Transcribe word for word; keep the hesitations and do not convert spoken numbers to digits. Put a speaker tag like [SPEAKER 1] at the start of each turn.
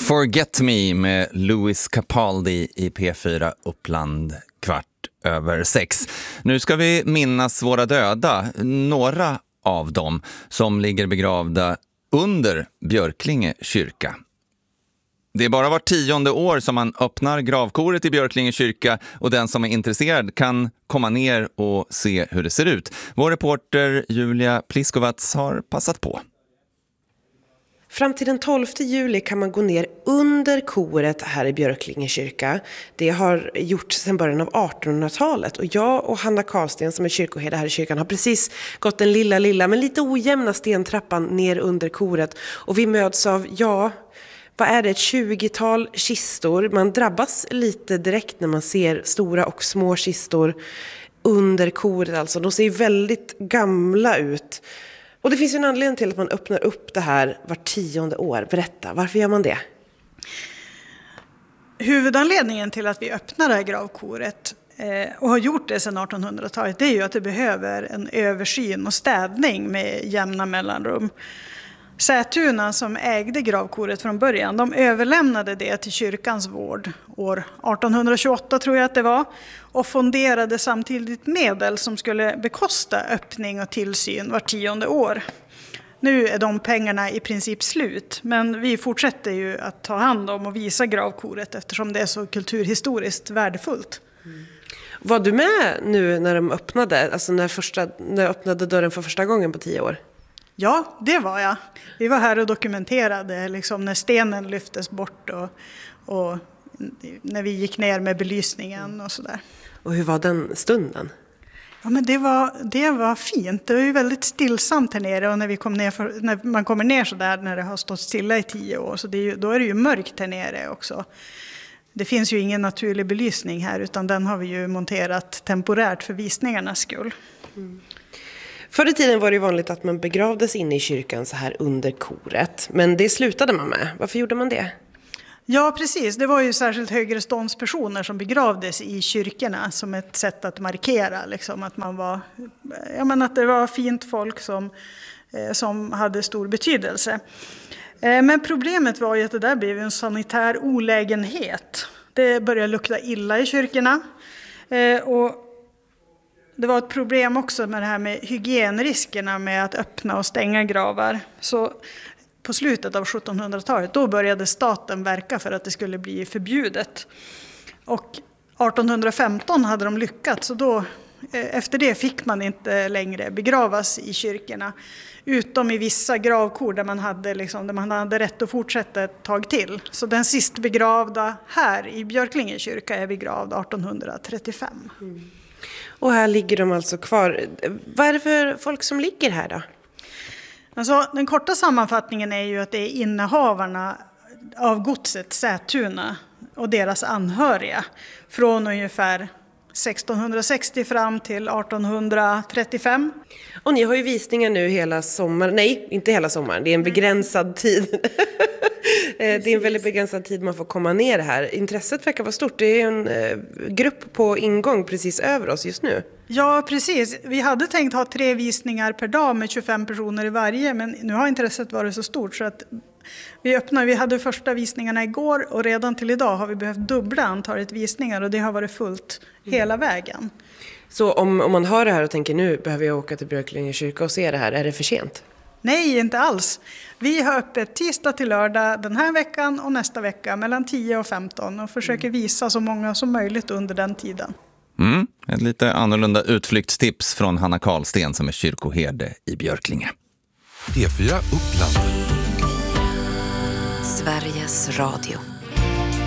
[SPEAKER 1] Forget Me med Louis Capaldi i P fyra Uppland kvart över sex. Nu ska vi minnas våra döda, några av dem som ligger begravda under Björklinge kyrka. Det är bara var tionde år som man öppnar gravkoret i Björklinge kyrka och den som är intresserad kan komma ner och se hur det ser ut. Vår reporter Julia Pliskovac har passat på.
[SPEAKER 2] Fram till den tolfte juli kan man gå ner under koret här i Björklinge kyrka. Det har gjorts sedan början av artonhundratalet. Och jag och Hanna Karlsten som är kyrkoherde här i kyrkan har precis gått den lilla, lilla men lite ojämna stentrappan ner under koret. Och vi möts av, ja, vad är det, ett tjugotal kistor. Man drabbas lite direkt när man ser stora och små kistor under koret. Alltså. De ser väldigt gamla ut. Och det finns en anledning till att man öppnar upp det här var tionde år. Berätta, varför gör man det?
[SPEAKER 3] Huvudanledningen till att vi öppnar det här gravkoret eh, och har gjort det sedan artonhundratalet, det är ju att det behöver en översyn och städning med jämna mellanrum. Sätuna som ägde gravkoret från början, de överlämnade det till kyrkans vård år artonhundratjugoåtta tror jag att det var, och fonderade samtidigt medel som skulle bekosta öppning och tillsyn var tionde år. Nu är de pengarna i princip slut, men vi fortsätter ju att ta hand om och visa gravkoret eftersom det är så kulturhistoriskt värdefullt.
[SPEAKER 2] Mm. Var du med nu när de öppnade, alltså när, första, när jag öppnade dörren för första gången på tio år?
[SPEAKER 3] Ja, det var jag. Vi var här och dokumenterade liksom, när stenen lyftes bort och, och när vi gick ner med belysningen och sådär.
[SPEAKER 2] Och hur var den stunden?
[SPEAKER 3] Ja, men det var, det var fint. Det var ju väldigt stillsamt här nere och när, vi kom ner för, när man kommer ner så där när det har stått stilla i tio år så det är ju, då är det ju mörkt här nere också. Det finns ju ingen naturlig belysning här utan den har vi ju monterat temporärt för visningarnas skull.
[SPEAKER 2] Mm. Förr i tiden var det vanligt att man begravdes inne i kyrkan så här under koret. Men det slutade man med. Varför gjorde man det?
[SPEAKER 3] Ja, precis. Det var ju särskilt högreståndspersoner som begravdes i kyrkorna som ett sätt att markera liksom, att, man var, ja, men att det var fint folk som, eh, som hade stor betydelse. Eh, men problemet var ju att det där blev en sanitär olägenhet. Det började lukta illa i kyrkorna eh, och det var ett problem också med det här med hygienriskerna med att öppna och stänga gravar. Så på slutet av sjuttonhundratalet då började staten verka för att det skulle bli förbjudet. Och artonhundrafemton hade de lyckats och då, efter det fick man inte längre begravas i kyrkorna. Utom i vissa gravkor där man hade, liksom, där man hade rätt att fortsätta ett tag till. Så den sist begravda här i Björklinge kyrka är begravd artonhundratrettiofem.
[SPEAKER 2] Mm. Och här ligger de alltså kvar. Vad är det för folk som ligger här då?
[SPEAKER 3] Alltså, den korta sammanfattningen är ju att det är innehavarna av godset Sätuna och deras anhöriga från ungefär sextonhundrasextio fram till artonhundratrettiofem.
[SPEAKER 2] Och ni har ju visningar nu hela sommaren. Nej, inte hela sommaren. Det är en begränsad tid. Det är en väldigt begränsad tid man får komma ner här. Intresset verkar vara stort. Det är en eh, grupp på ingång precis över oss just nu.
[SPEAKER 3] Ja, precis. Vi hade tänkt ha tre visningar per dag med tjugofem personer i varje. Men nu har intresset varit så stort så att vi öppnar. Vi hade första visningarna igår och redan till idag har vi behövt dubbla antalet visningar. Och det har varit fullt hela vägen.
[SPEAKER 2] Så om, om man hör det här och tänker nu behöver jag åka till Björklinge kyrka och se det här. Är det för sent?
[SPEAKER 3] Nej, inte alls. Vi har öppet tisdag till lördag den här veckan och nästa vecka mellan tio och femton och försöker visa så många som möjligt under den tiden.
[SPEAKER 1] Mm, ett lite annorlunda utflyktstips från Hanna Karlsten som är kyrkoherde i Björklinge.
[SPEAKER 4] P fyra Uppland.
[SPEAKER 5] Sveriges Radio.